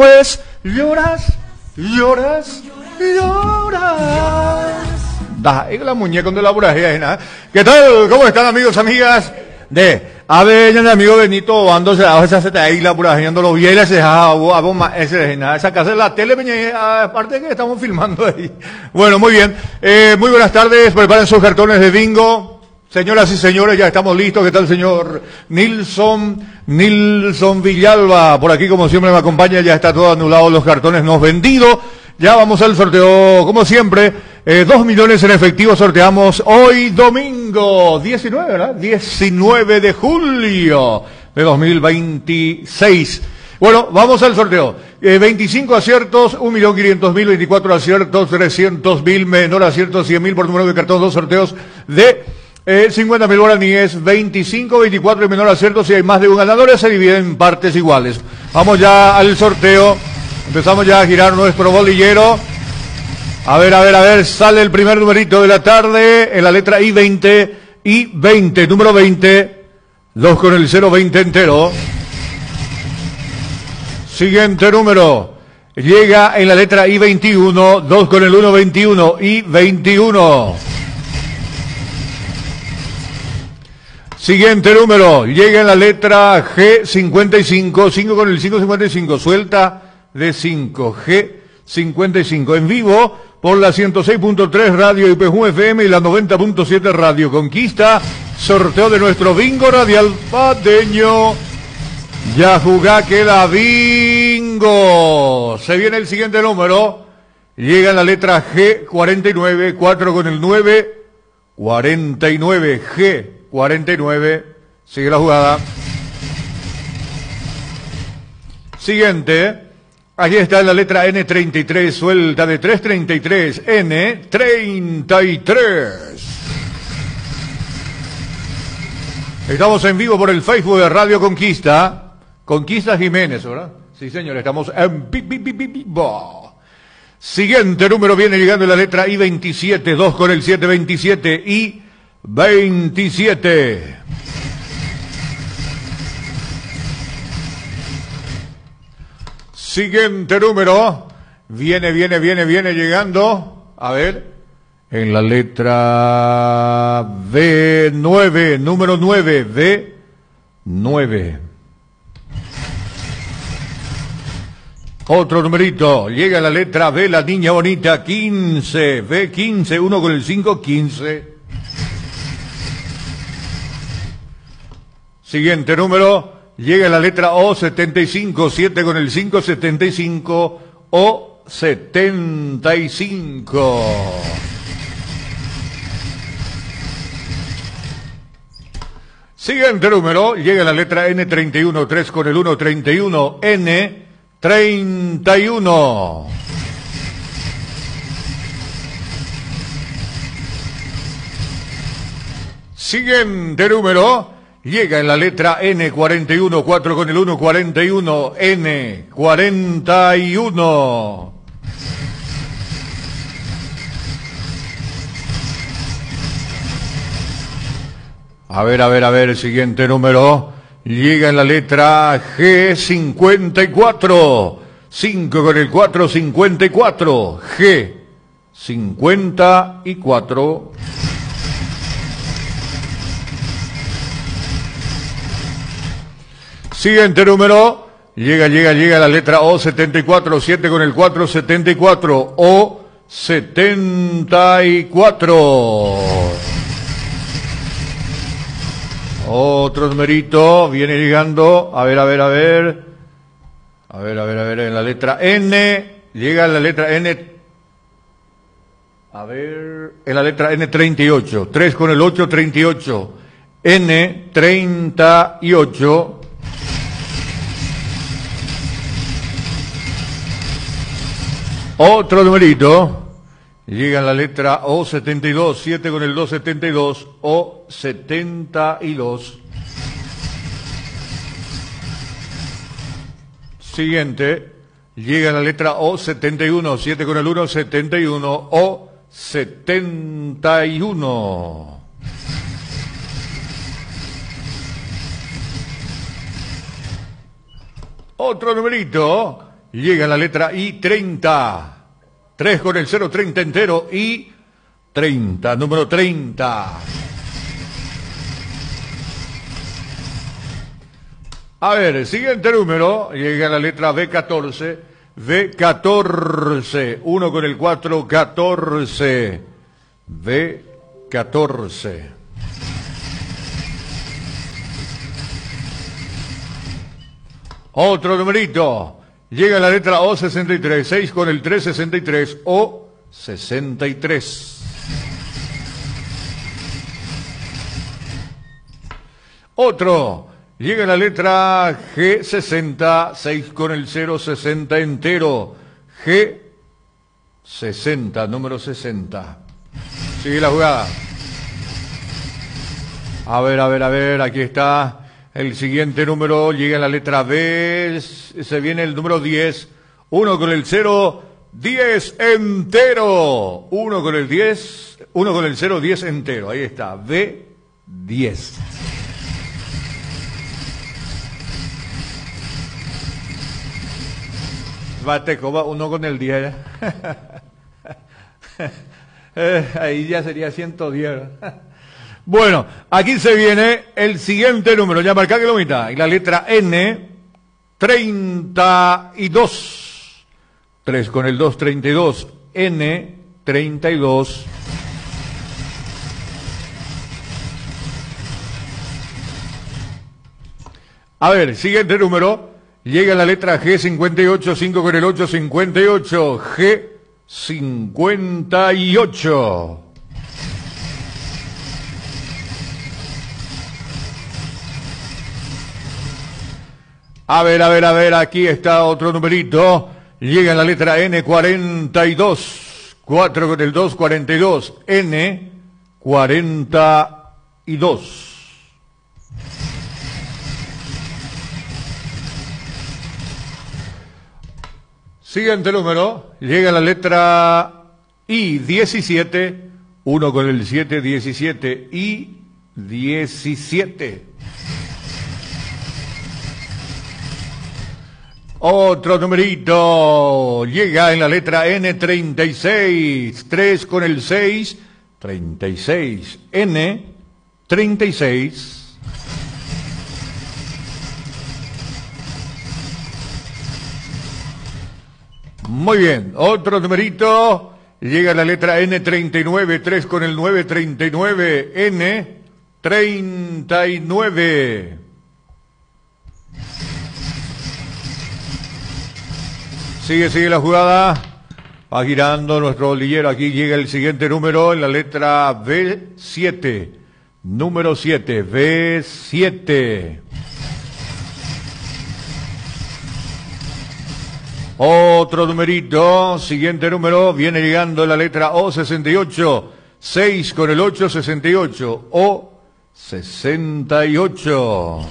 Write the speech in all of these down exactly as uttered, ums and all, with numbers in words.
Pues lloras, lloras, lloras. Da, es la muñeca de la burajena. ¿Qué tal? ¿Cómo están, amigos, amigas? De Avellana, amigo Benito, ando se da esa seta ahí la burajena, lo viera se ha hago más ese nada, esa casa de la tele, aparte que estamos filmando ahí. Bueno, muy bien. Eh, muy buenas tardes, preparen sus cartones de bingo. Señoras y señores, ya estamos listos. ¿Qué tal, señor Nilson? Nilson Villalba, por aquí como siempre me acompaña, ya está todo anulado, los cartones no vendidos. Ya vamos al sorteo, como siempre, eh, dos millones en efectivo sorteamos hoy domingo, diecinueve, ¿verdad? diecinueve de julio de dos mil veintiséis. Bueno, vamos al sorteo. Eh, veinticinco aciertos, un millón quinientos mil, veinticuatro aciertos, trescientos mil, menor aciertos, cien mil por número de cartón, dos sorteos de Eh, cincuenta mil guaraníes, veinticinco, veinticuatro y menor acierto. Si hay más de un ganador, se dividen en partes iguales. Vamos ya al sorteo. Empezamos ya a girar nuestro bolillero. A ver, a ver, a ver. Sale el primer numerito de la tarde en la letra I veinte. I veinte, número veinte. dos con el cero veinte entero. Siguiente número. Llega en la letra I veintiuno. dos con el uno veintiuno. I veintiuno. Siguiente número, llega en la letra G cincuenta y cinco, cinco con el cinco cincuenta y cinco, suelta de cinco, G cincuenta y cinco, en vivo por la ciento seis punto tres Radio I P J F M y la noventa punto siete Radio Conquista, sorteo de nuestro bingo radial pateño. Ya jugá que la bingo. Se viene el siguiente número, llega en la letra G cuarenta y nueve, cuatro con el nueve, cuarenta y nueve, G cuarenta y nueve, sigue la jugada. Siguiente, aquí está la letra N treinta y tres, suelta de tres treinta y tres, N treinta y tres. Estamos en vivo por el Facebook de Radio Conquista, Conquista Jiménez, ¿verdad? Sí, señor, estamos en vivo. Siguiente número viene llegando en la letra I veintisiete, dos con el siete veintisiete, I veintisiete. Siguiente número. Viene, viene, viene, viene llegando. A ver. En la letra V nueve. Número nueve. V nueve. Otro numerito. Llega la letra V, la niña bonita. quince. V quince. uno con el cinco, quince. Siguiente número, llega la letra O setenta y cinco, siete con el cinco, setenta y cinco, O setenta y cinco. Siguiente número, llega la letra N treinta y uno, tres con el uno, treinta y uno, N treinta y uno. Siguiente número, llega en la letra N cuarenta y uno, cuatro con el uno, cuarenta y uno, N cuarenta y uno. A ver, a ver, a ver, el siguiente número. Llega en la letra G cincuenta y cuatro. cinco con el cuatro, cincuenta y cuatro. G cincuenta y cuatro. Siguiente número, llega, llega, llega la letra O setenta y cuatro, siete con el cuatro, setenta y cuatro, O setenta y cuatro. Otro numerito, viene llegando, a ver, a ver, a ver, a ver, a ver, a ver, en la letra N, llega la letra N, a ver, en la letra N treinta y ocho, tres con el ocho, treinta y ocho, N treinta y ocho. Otro numerito, llega en la letra O setenta y dos, siete con el dos, setenta y dos, O setenta y dos. Siguiente, llega en la letra O setenta y uno, siete con el uno, setenta y uno, O setenta y uno. Otro numerito, llega la letra I, treinta. tres con el cero, treinta entero, I, treinta, número treinta. A ver, siguiente número, llega la letra B, catorce. B, catorce. uno con el cuatro, catorce. B, catorce. Otro numerito. Llega la letra O, sesenta y tres. seis con el tres, sesenta y tres. O, sesenta y tres. Otro. Llega la letra G, sesenta. seis con el cero, sesenta entero. G, sesenta, número sesenta. Sigue la jugada. A ver, a ver, a ver, aquí está el siguiente número. Llega la letra B, se viene el número diez. uno con el cero, diez entero. uno con el diez, uno con el cero, diez entero. Ahí está, B, diez. Bate coba uno con el diez. eh, ahí ya sería ciento diez. Bueno, aquí se viene el siguiente número. Ya marca que lo mitad. Y la letra N, treinta y dos. tres con el dos, treinta y dos. N, treinta y dos. A ver, siguiente número. Llega la letra G, cincuenta y ocho, cinco con el ocho, cincuenta y ocho. G, cincuenta y ocho. A ver, a ver, a ver, aquí está otro numerito. Llega la letra N, cuarenta y dos. cuatro con el dos, cuarenta y dos. N, cuarenta y dos. Siguiente número, llega la letra I, diecisiete, uno con el siete, diecisiete, I, diecisiete. Otro numerito, llega en la letra N, treinta y seis, tres con el seis, treinta y seis, N, treinta y seis. Muy bien, otro numerito, llega la letra N, treinta y nueve, tres con el nueve, treinta y nueve, N, treinta y nueve. Sigue, sigue la jugada, va girando nuestro bolillero, aquí llega el siguiente número en la letra B, siete, número siete, B, siete. Otro numerito, siguiente número, viene llegando la letra O, sesenta y ocho, seis con el ocho, sesenta y ocho, O, sesenta y ocho.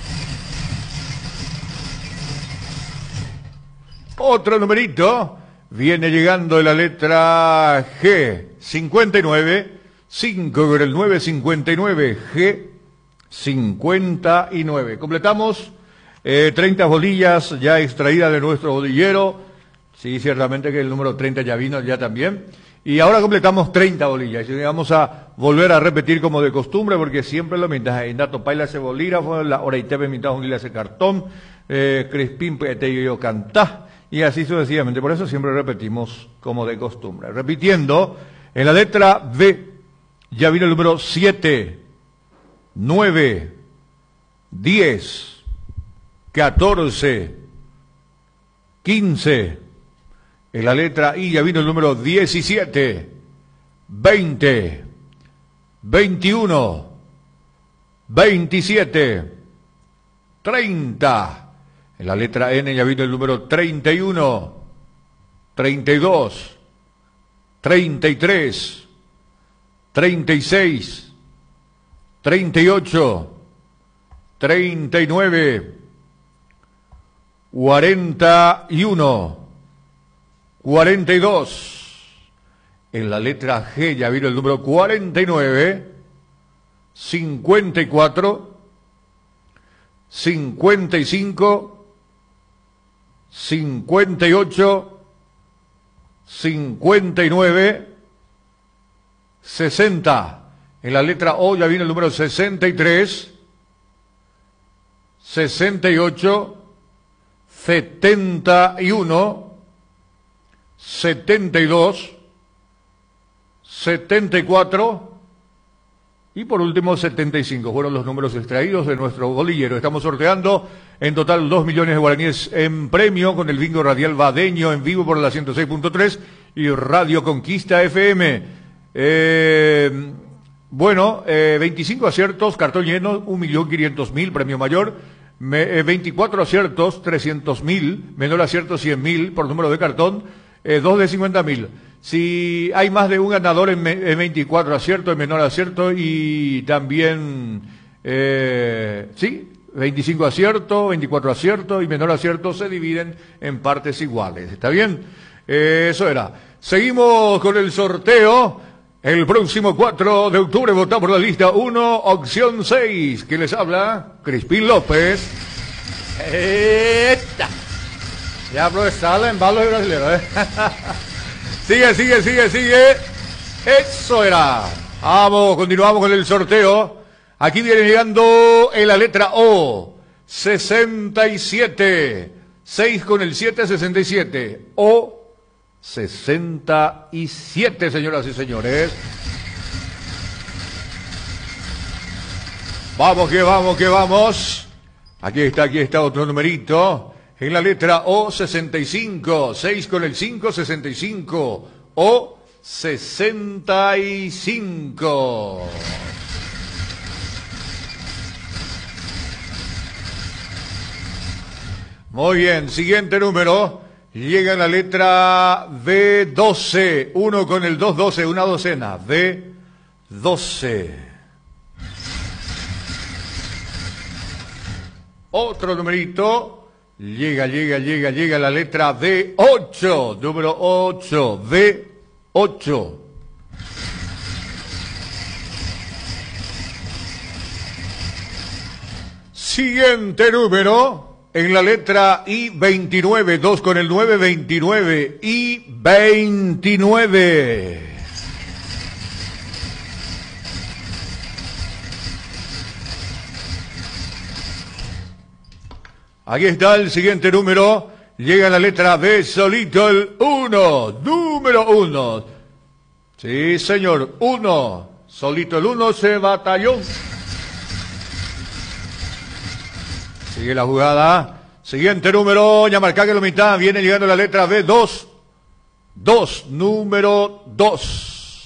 Otro numerito, viene llegando la letra G, cincuenta y nueve, cinco con el nueve, cincuenta y nueve, G, cincuenta y nueve. Completamos. Eh, treinta bolillas ya extraídas de nuestro bolillero. Sí, ciertamente que el número treinta ya vino ya también. Y ahora completamos treinta bolillas. Y vamos a volver a repetir como de costumbre, porque siempre lo mientras en dato paila ese bolígrafo, la hora y tepe mientras un ese cartón, eh, crispín te yo cantá, y así sucesivamente. Por eso siempre repetimos como de costumbre. Repitiendo, en la letra B ya vino el número siete, nueve, diez, catorce, quince, en la letra I ya vino el número diecisiete, veinte, veintiuno, veintisiete, treinta, en la letra N ya vino el número treinta y uno, treinta y dos, treinta y tres, treinta y seis, treinta y ocho, treinta y nueve, cuarenta y uno, cuarenta y dos, en la letra G ya vino el número cuarenta y nueve, cincuenta y cuatro, cincuenta y cinco, cincuenta y ocho, cincuenta y nueve, sesenta. En la letra O ya viene el número sesenta y tres, sesenta y ocho, setenta y uno, setenta y dos, setenta y cuatro y por último setenta y cinco. Fueron los números extraídos de nuestro bolillero. Estamos sorteando en total dos millones de guaraníes en premio con el bingo radial Badeño en vivo por la ciento seis punto tres y Radio Conquista F M. Eh, bueno, eh, veinticinco aciertos, cartón lleno, un millón quinientos mil, premio mayor. Me, eh, veinticuatro aciertos, trescientos mil, menor acierto cien mil por número de cartón, eh, dos de cincuenta mil. Si hay más de un ganador en, en veinticuatro aciertos, en menor acierto y también, eh, sí, veinticinco aciertos, veinticuatro aciertos y menor acierto se dividen en partes iguales. ¿Está bien? Eh, eso era. Seguimos con el sorteo. El próximo cuatro de octubre votamos por la lista uno, opción seis. ¿Quién les habla? Crispín López. ¡Eta! Ya aprovechaba en balos de brasileño, ¿eh? Sigue, sigue, sigue, sigue. Eso era. Vamos, continuamos con el sorteo. Aquí viene llegando en la letra O. sesenta y siete. seis con el siete, sesenta y siete. O. sesenta y siete, señoras y señores. Vamos, que vamos, que vamos. Aquí está, aquí está otro numerito. En la letra O, sesenta y cinco. seis con el cinco, sesenta y cinco. O, sesenta y cinco. Muy bien, siguiente número. Llega la letra B doce. Uno con el dos, doce, una docena. B doce. Otro numerito. Llega, llega, llega, llega la letra B ocho. Número ocho. B ocho. Siguiente número. En la letra I veintinueve, dos con el nueve, veintinueve, I veintinueve. Aquí está el siguiente número, llega la letra B solito el uno, número uno. Sí, señor, uno, solito el uno se batalló. Sigue la jugada. Siguiente número, ya marca que la mitad. Viene llegando la letra B, dos. dos, número dos.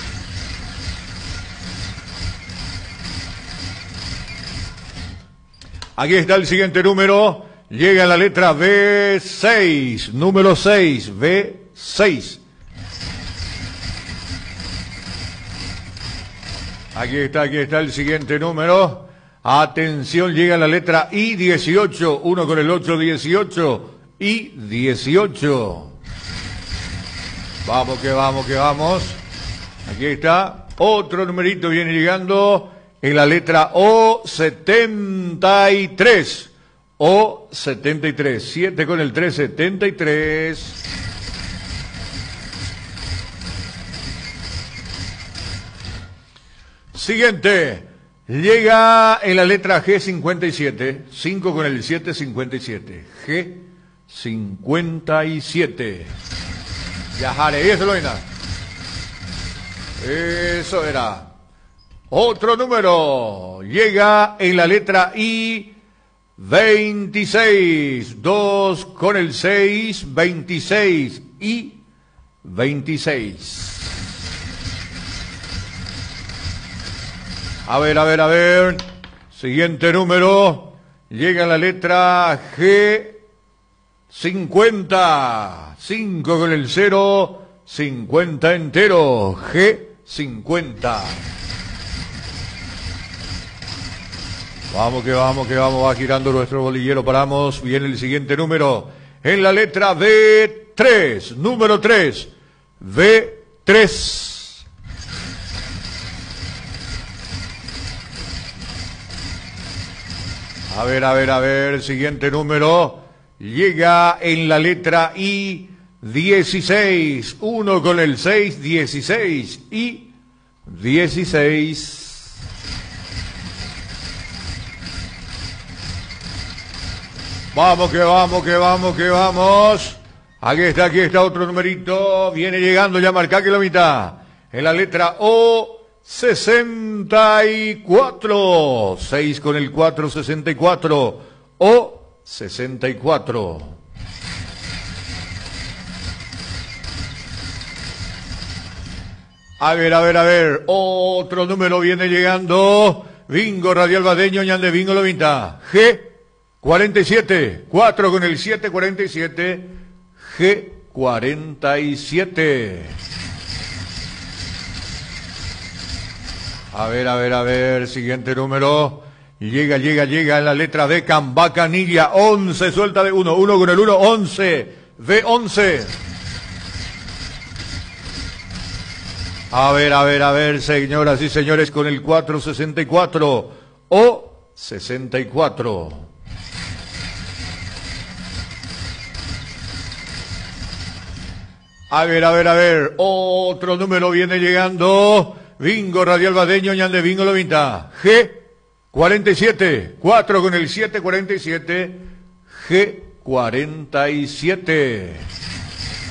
Aquí está el siguiente número. Llega la letra B seis. Número seis. B seis. Aquí está, aquí está el siguiente número. Atención, llega la letra I dieciocho, uno con el ocho, dieciocho, I dieciocho. Vamos que vamos que vamos. Aquí está, otro numerito viene llegando en la letra O setenta y tres. O setenta y tres, siete con el tres, setenta y tres. Siguiente. Llega en la letra G cincuenta y siete, cinco con el siete, cincuenta y siete. G cincuenta y siete. Yajare, eso lo era. Eso era. Otro número. Llega en la letra I veintiséis, dos con el seis, veintiséis. I veintiséis. A ver, a ver, a ver. Siguiente número. Llega la letra G cincuenta. cinco con el cero. cincuenta entero. G cincuenta. Vamos que vamos, que vamos. Va girando nuestro bolillero. Paramos. Viene el siguiente número. En la letra B tres. Número tres. B tres. A ver, a ver, a ver, siguiente número. llega en la letra I, dieciséis. uno con el seis, dieciséis. I, dieciséis. Vamos, que vamos, que vamos, que vamos. Aquí está, aquí está otro numerito. Viene llegando ya, marca que la mitad. En la letra O, sesenta y cuatro. seis con el cuatro, sesenta y cuatro. O, sesenta y cuatro. A ver, a ver, a ver. Otro número viene llegando. Bingo Radial Badeño, ñande bingo la mitad. G, cuarenta y siete. cuatro con el siete, cuarenta y siete. G, cuarenta y siete. A ver, a ver, a ver. Siguiente número. Llega, llega, llega en la letra D. Cambacanilla. once. Suelta de uno. uno con el uno. once. D, once. A ver, a ver, a ver, señoras y señores, con el cuatro, sesenta y cuatro. O, sesenta y cuatro. A ver, a ver, a ver. Otro número viene llegando. Bingo Radial Badeño, ñande bingo la mitad. G, cuarenta y siete. cuatro con el siete, cuarenta y siete. G, cuarenta y siete.